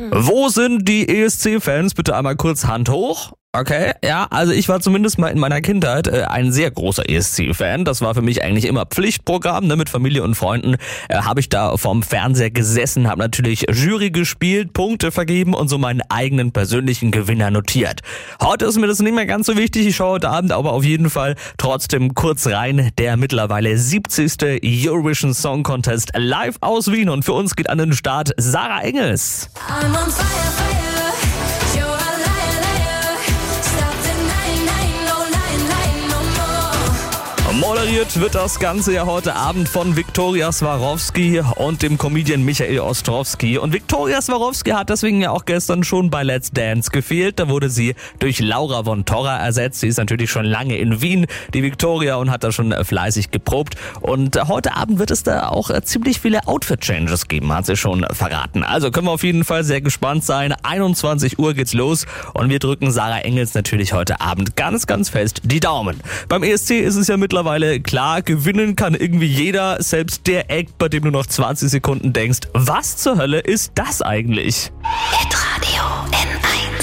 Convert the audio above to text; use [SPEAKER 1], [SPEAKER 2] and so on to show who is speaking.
[SPEAKER 1] Wo sind die ESC-Fans? Bitte einmal kurz Hand hoch. Okay, ja, also ich war zumindest mal in meiner Kindheit ein sehr großer ESC-Fan. Das war für mich eigentlich immer Pflichtprogramm, ne? Mit Familie und Freunden habe ich da vorm Fernseher gesessen, habe natürlich Jury gespielt, Punkte vergeben und so meinen eigenen persönlichen Gewinner notiert. Heute ist mir das nicht mehr ganz so wichtig, ich schaue heute Abend aber auf jeden Fall trotzdem kurz rein. Der mittlerweile 70. Eurovision Song Contest live aus Wien und für uns geht an den Start Sarah Engels.
[SPEAKER 2] I'm on fire, fire. You're a liar, liar. Stop denying, lying, no lying, lying no more.
[SPEAKER 1] Moderiert wird das Ganze ja heute Abend von Viktoria Swarovski und dem Comedian Michael Ostrowski. Und Viktoria Swarovski hat deswegen ja auch gestern schon bei Let's Dance gefehlt. Da wurde sie durch Laura von Torra ersetzt. Sie ist natürlich schon lange in Wien, die Viktoria, und hat da schon fleißig geprobt. Und heute Abend wird es da auch ziemlich viele Outfit-Changes geben, hat sie schon verraten. Also können wir auf jeden Fall sehr gespannt sein. 21 Uhr geht's los und wir drücken Sarah Engels natürlich heute Abend ganz, ganz fest die Daumen. Beim ESC ist es ja mittlerweile klar, gewinnen kann irgendwie jeder, selbst der Act, bei dem du noch 20 Sekunden denkst, was zur Hölle ist das eigentlich?